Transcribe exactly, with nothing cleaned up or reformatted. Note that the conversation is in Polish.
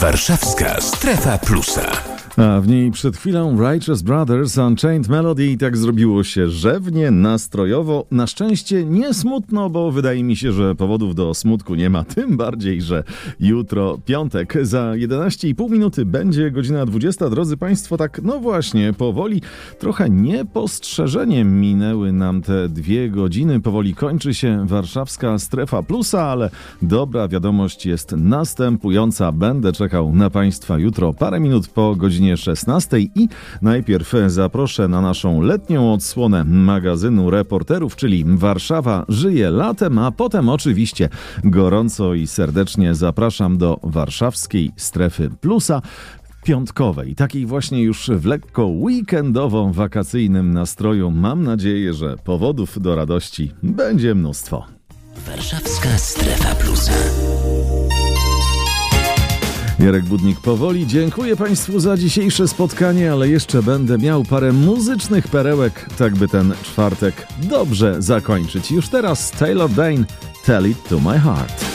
Warszawska Strefa Plusa. A w niej przed chwilą Righteous Brothers, Unchained Melody i tak zrobiło się rzewnie, nastrojowo. Na szczęście nie smutno, bo wydaje mi się, że powodów do smutku nie ma. Tym bardziej, że jutro piątek. Za jedenaście i pół minuty będzie godzina dwudziesta. Drodzy Państwo, tak no właśnie, powoli, trochę niepostrzeżeniem minęły nam te dwie godziny. Powoli kończy się Warszawska Strefa Plusa, ale dobra wiadomość jest następująca. Będę czekał na Państwa jutro parę minut po godzinie szesnastej i najpierw zaproszę na naszą letnią odsłonę magazynu reporterów, czyli Warszawa żyje latem, a potem oczywiście gorąco i serdecznie zapraszam do Warszawskiej Strefy Plusa piątkowej, takiej właśnie już w lekko weekendowo-wakacyjnym nastroju. Mam nadzieję, że powodów do radości będzie mnóstwo. Warszawska Strefa Plusa. Jarek Budnik powoli. Dziękuję Państwu za dzisiejsze spotkanie, ale jeszcze będę miał parę muzycznych perełek, tak by ten czwartek dobrze zakończyć. Już teraz Taylor Dayne, Tell It To My Heart.